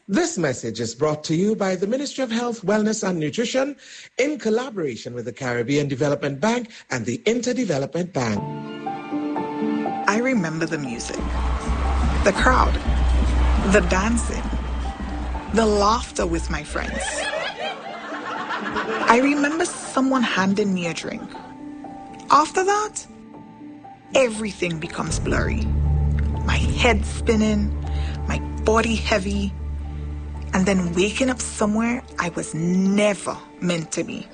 This message is brought to you by the Ministry of Health, Wellness and Nutrition in collaboration with the Caribbean Development Bank and the Interdevelopment Bank. I remember the music, the crowd, the dancing, the laughter with my friends. I remember someone handing me a drink. After that, everything becomes blurry. My head spinning, my body heavy, and then waking up somewhere I was never meant to be.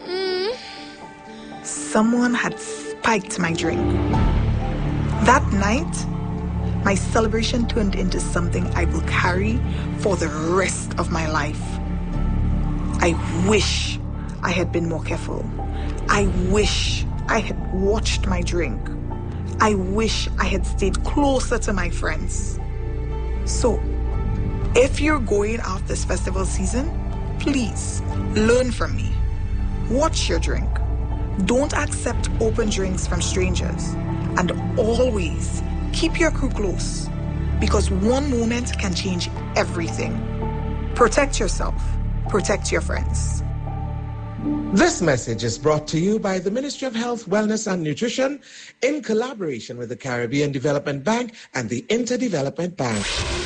Someone had spiked my drink. That night, my celebration turned into something I will carry for the rest of my life. I wish I had been more careful. I wish I had watched my drink. I wish I had stayed closer to my friends. So, if you're going out this festival season, please learn from me. Watch your drink. Don't accept open drinks from strangers. And always keep your crew close, because one moment can change everything. Protect yourself. Protect your friends. This message is brought to you by the Ministry of Health, Wellness and Nutrition in collaboration with the Caribbean Development Bank and the Interdevelopment Bank.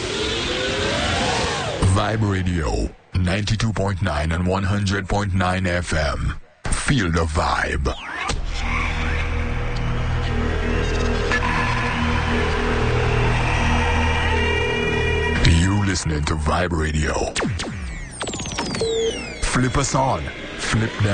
Vibe Radio, 92.9 and 100.9 FM. Feel the vibe. You listening to Vibe Radio. Flip us on. Flip them